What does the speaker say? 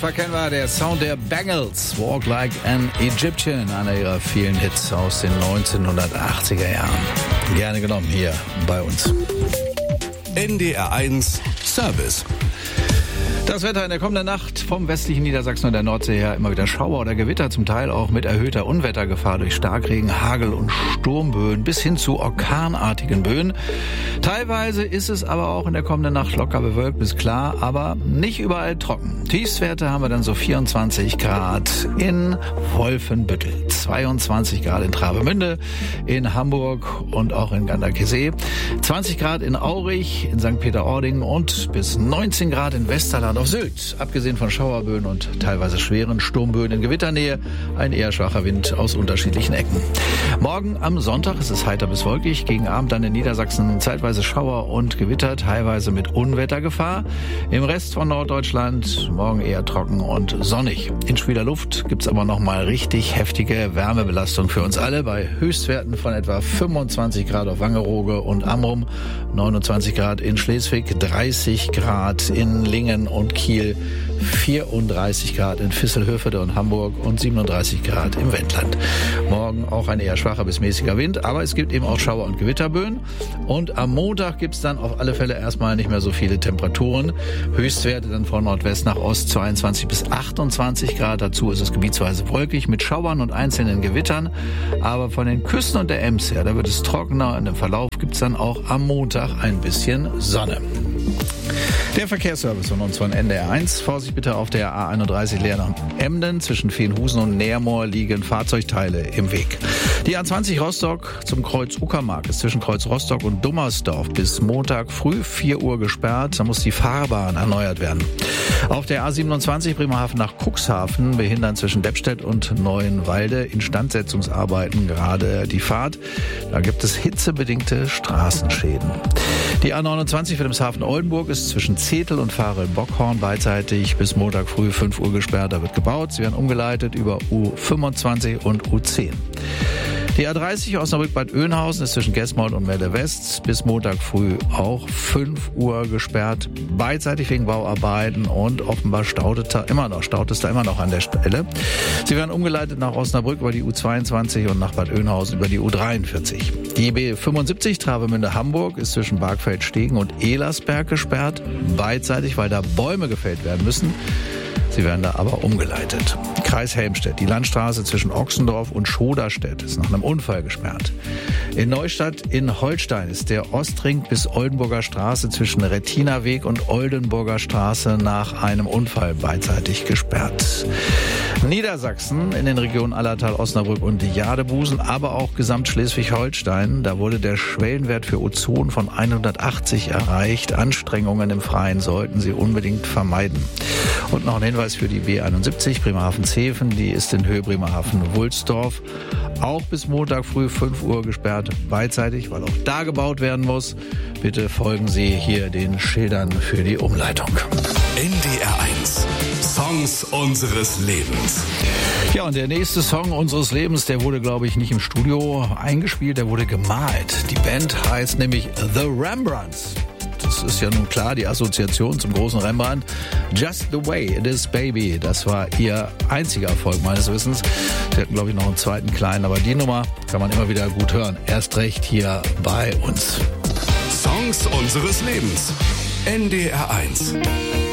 Unverkennbar der Sound der Bangles, Walk Like an Egyptian, einer ihrer vielen Hits aus den 1980er Jahren. Gerne genommen hier bei uns. NDR1 Service. Das Wetter in der kommenden Nacht vom westlichen Niedersachsen und der Nordsee her immer wieder Schauer oder Gewitter, zum Teil auch mit erhöhter Unwettergefahr durch Starkregen, Hagel und Sturmböen bis hin zu orkanartigen Böen. Teilweise ist es aber auch in der kommenden Nacht locker bewölkt bis klar, aber nicht überall trocken. Tiefstwerte haben wir dann so 24 Grad in Wolfenbüttel, 22 Grad in Travemünde, in Hamburg und auch in Ganderkesee, 20 Grad in Aurich, in St. Peter-Ording und bis 19 Grad in Westerland auf Sylt. Abgesehen von Schauerböen und teilweise schweren Sturmböen in Gewitternähe, ein eher schwacher Wind aus unterschiedlichen Ecken. Morgen am Sonntag ist es heiter bis wolkig, gegen Abend dann in Niedersachsen zeitweise Schauer und Gewitter, teilweise mit Unwettergefahr. Im Rest von Norddeutschland morgen eher trocken und sonnig. In schwüler Luft gibt's aber noch mal richtig heftige Wärmebelastung für uns alle bei Höchstwerten von etwa 25 Grad auf Wangerooge und Amrum, 29 Grad in Schleswig, 30 Grad in Lingen und Kiel, 34 Grad in Visselhövede und Hamburg und 37 Grad im Wendland. Morgen auch ein eher schwacher bis mäßiger Wind, aber es gibt eben auch Schauer- und Gewitterböen. Und am Montag gibt's dann auf alle Fälle erstmal nicht mehr so viele Temperaturen. Höchstwerte dann von Nordwest nach Ost 22 bis 28 Grad. Dazu ist es gebietsweise wolkig mit Schauern und einzelnen Gewittern. Aber von den Küsten und der Ems her, da wird es trockener und im Verlauf gibt's dann auch am Montag ein bisschen Sonne. Der Verkehrsservice von uns von NDR1. Vorsicht bitte auf der A31 Leer nach Emden. Zwischen Veenhusen und Nährmoor liegen Fahrzeugteile im Weg. Die A20 Rostock zum Kreuz Uckermark ist zwischen Kreuz Rostock und Dummersdorf bis Montag früh 4 Uhr gesperrt. Da muss die Fahrbahn erneuert werden. Auf der A27 Bremerhaven nach Cuxhaven behindern zwischen Deppstedt und Neuenwalde Instandsetzungsarbeiten gerade die Fahrt. Da gibt es hitzebedingte Straßenschäden. Die A29 Wilhelmshaven Oldenburg ist zwischen Zetel und Farel-Bockhorn beidseitig bis Montag früh 5 Uhr gesperrt. Da wird gebaut. Sie werden umgeleitet über U25 und U10. Die A30 Osnabrück-Bad Oeynhausen ist zwischen Gesmold und Melle West bis Montag früh auch 5 Uhr gesperrt. Beidseitig wegen Bauarbeiten und offenbar staut es da immer noch an der Stelle. Sie werden umgeleitet nach Osnabrück über die U22 und nach Bad Oeynhausen über die U43. Die B75 Travemünde Hamburg ist zwischen Bargfeld-Stegen und Elersberg gesperrt. Beidseitig, weil da Bäume gefällt werden müssen. Sie werden da aber umgeleitet. Kreis Helmstedt. Die Landstraße zwischen Ochsendorf und Schoderstedt ist nach einem Unfall gesperrt. In Neustadt in Holstein ist der Ostring bis Oldenburger Straße zwischen Rettinerweg und Oldenburger Straße nach einem Unfall beidseitig gesperrt. Niedersachsen in den Regionen Allertal, Osnabrück und Jadebusen, aber auch Gesamt-Schleswig-Holstein. Da wurde der Schwellenwert für Ozon von 180 erreicht. Anstrengungen im Freien sollten Sie unbedingt vermeiden. Und noch ein Hinweis für die B71 Bremerhaven-Zeven, die ist in Höhe Bremerhaven-Wulsdorf auch bis Montag früh 5 Uhr gesperrt, beidseitig, weil auch da gebaut werden muss. Bitte folgen Sie hier den Schildern für die Umleitung. NDR1 Songs unseres Lebens. Ja, und der nächste Song unseres Lebens, der wurde, glaube ich, nicht im Studio eingespielt, der wurde gemalt. Die Band heißt nämlich The Rembrandts. Das ist ja nun klar, die Assoziation zum großen Rembrandt. Just the Way It Is, Baby. Das war ihr einziger Erfolg meines Wissens. Sie hatten, glaube ich, noch einen zweiten kleinen, aber die Nummer kann man immer wieder gut hören. Erst recht hier bei uns. Songs unseres Lebens. NDR1.